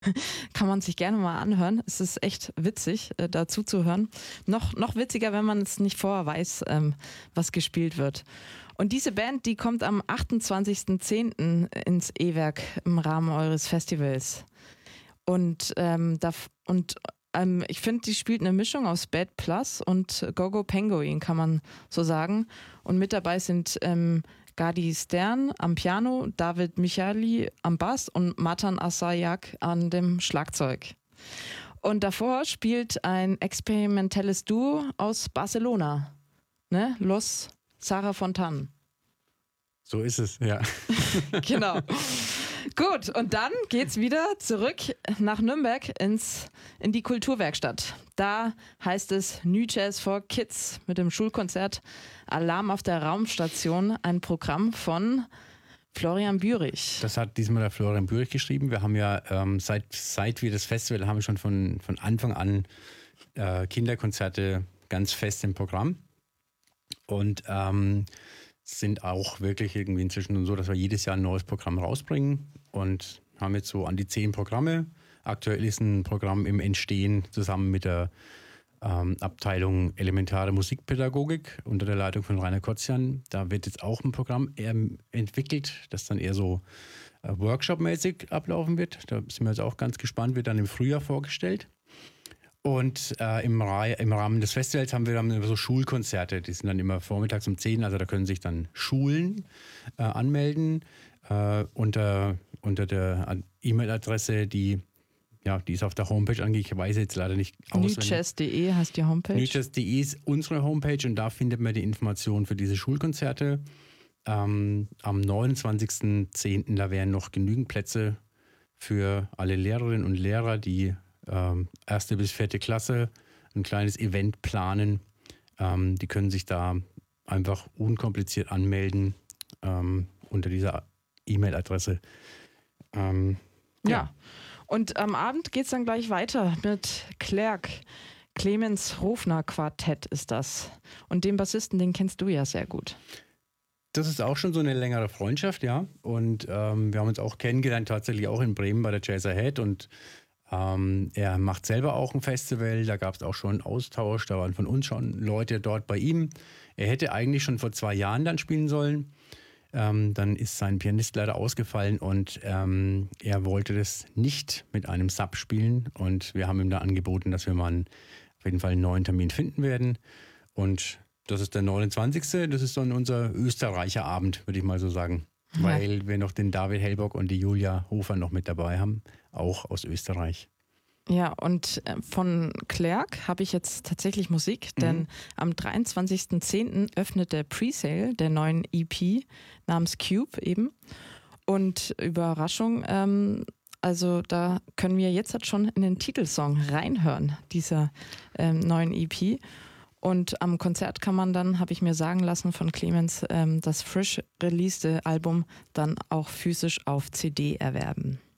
Kann man sich gerne mal anhören. Es ist echt witzig, dazu zu hören. Noch witziger, wenn man es nicht vorher weiß, was gespielt wird. Und diese Band, die kommt am 28.10. ins E-Werk im Rahmen eures Festivals. Und ich finde, die spielt eine Mischung aus Bad Plus und Gogo Penguin, kann man so sagen. Und mit dabei sind Gadi Stern am Piano, David Michali am Bass und Matan Asayak an dem Schlagzeug. Und davor spielt ein experimentelles Duo aus Barcelona, ne? Los Sara Fontan. So ist es, ja. Genau. Gut, und dann geht's wieder zurück nach Nürnberg in die Kulturwerkstatt. Da heißt es New Jazz for Kids mit dem Schulkonzert Alarm auf der Raumstation, ein Programm von Florian Bürich. Das hat diesmal der Florian Bürich geschrieben. Wir haben ja seit wir das Festival haben, schon von Anfang an Kinderkonzerte ganz fest im Programm. Und sind auch wirklich irgendwie inzwischen so, dass wir jedes Jahr ein neues Programm rausbringen und haben jetzt so an die 10 Programme. Aktuell ist ein Programm im Entstehen zusammen mit der Abteilung Elementare Musikpädagogik unter der Leitung von Rainer Kotzian. Da wird jetzt auch ein Programm entwickelt, das dann eher so Workshop-mäßig ablaufen wird. Da sind wir jetzt auch ganz gespannt, wird dann im Frühjahr vorgestellt. Und im Rahmen des Festivals haben wir dann so Schulkonzerte, die sind dann immer vormittags um 10, also da können sich dann Schulen anmelden unter der E-Mail-Adresse, die ist auf der Homepage angegeben, ich weiß jetzt leider nicht auswendig. newjazz.de heißt die Homepage. newjazz.de ist unsere Homepage und da findet man die Informationen für diese Schulkonzerte. Am 29.10. da wären noch genügend Plätze für alle Lehrerinnen und Lehrer, die 1. bis 4. Klasse ein kleines Event planen. Die können sich da einfach unkompliziert anmelden unter dieser E-Mail-Adresse. Ja, und am Abend geht es dann gleich weiter mit Klerk. Clemens Hofner Quartett ist das. Und den Bassisten, den kennst du ja sehr gut. Das ist auch schon so eine längere Freundschaft, ja. Und wir haben uns auch kennengelernt, tatsächlich auch in Bremen bei der Jazz Ahead. Und er macht selber auch ein Festival, da gab es auch schon einen Austausch, da waren von uns schon Leute dort bei ihm. Er hätte eigentlich schon vor 2 Jahren dann spielen sollen. Dann ist sein Pianist leider ausgefallen und er wollte das nicht mit einem Sub spielen. Und wir haben ihm da angeboten, dass wir mal auf jeden Fall einen neuen Termin finden werden. Und das ist der 29. Das ist dann unser Österreicher Abend, würde ich mal so sagen. Ja. Weil wir noch den David Hellbock und die Julia Hofer noch mit dabei haben, auch aus Österreich. Ja, und von Klerk habe ich jetzt tatsächlich Musik, denn am 23.10. öffnet der Presale der neuen EP namens Cube eben. Und Überraschung, also da können wir jetzt halt schon in den Titelsong reinhören, dieser neuen EP. Und am Konzert kann man dann, habe ich mir sagen lassen von Clemens, das frisch releaste Album dann auch physisch auf CD erwerben.